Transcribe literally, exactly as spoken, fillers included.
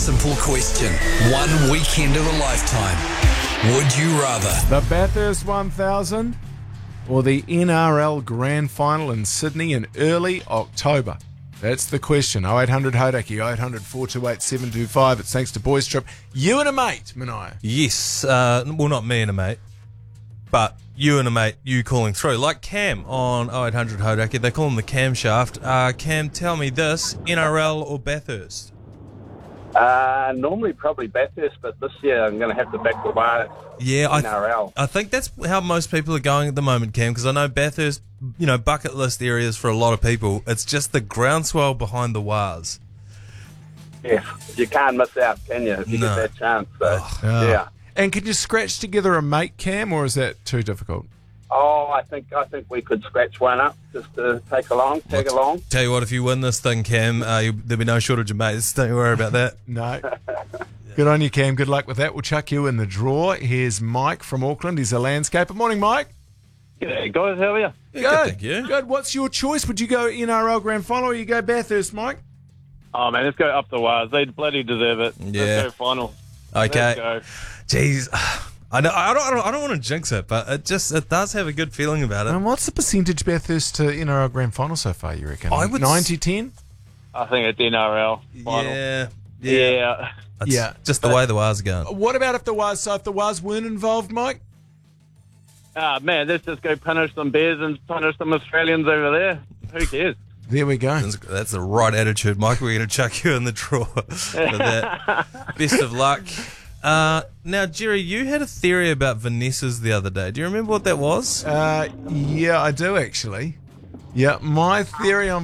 simple question. One weekend of a lifetime. Would you rather? The Bathurst one thousand or the N R L Grand Final in Sydney in early October? That's the question. oh eight hundred Hodaki, oh eight hundred, four two eight, seven two five. It's thanks to Boys Trip. You and a mate, Mania. Yes. Uh, well, not me and a mate, but you and a mate, you calling through. Like Cam on oh eight hundred Hodaki. They call him the Cam Shaft. Uh, Cam, tell me this, N R L or Bathurst? Uh, normally probably Bathurst, but this year I'm going to have to back the bar. Yeah, I, N R L. I think that's how most people are going at the moment, Cam, because I know Bathurst, you know, bucket list areas for a lot of people. It's just the groundswell behind the Wars. Yes, you can't miss out, can you, if you No. get that chance? So, Oh. yeah. And could you scratch together a mate, Cam, or is that too difficult? Oh, I think I think we could scratch one up just to take along, tag Well, along. Tell you what, if you win this thing, Cam, uh, you, there'll be no shortage of mates. Don't you worry about that. No. Good on you, Cam. Good luck with that. We'll chuck you in the draw. Here's Mike from Auckland. He's a landscaper. Morning, Mike. G'day, guys. How are you? Yeah, Good. good, thank you. Good. What's your choice? Would you go N R L Grand Final or you go Bathurst, Mike? Oh, man, let's go up the wires. They bloody deserve it. Yeah. Let's go final. Okay. Let's go. Jeez. I know. I don't. I don't, I don't want to jinx it, but it just it does have a good feeling about it. And what's the percentage Bathurst to N R L Grand Final so far, you reckon? I would s- ninety ten? I think it's N R L final. Yeah. Yeah. Yeah. It's Yeah. just the way the Wars are going. What about if the Wars, so if the Wars weren't involved, Mike? Ah, man, let's just go punish some bears and punish some Australians over there. Who cares? There we go. That's, that's the right attitude, Mike. We're going to chuck you in the drawer for that. Best of luck. Uh, now, Jerry, you had a theory about Vanessa's the other day. Do you remember what that was? Uh, yeah, I do actually. Yeah, my theory on